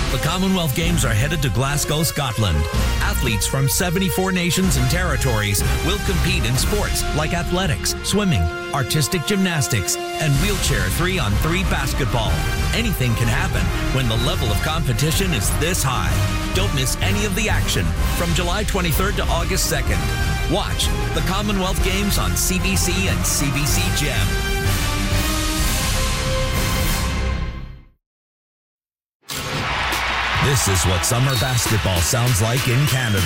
The Commonwealth Games are headed to Glasgow, Scotland. Athletes from 74 nations and territories will compete in sports like athletics, swimming, artistic gymnastics, and wheelchair 3-on-3 basketball. Anything can happen when the level of competition is this high. Don't miss any of the action from July 23rd to August 2nd. Watch the Commonwealth Games on CBC and CBC Gem. This is what summer basketball sounds like in Canada.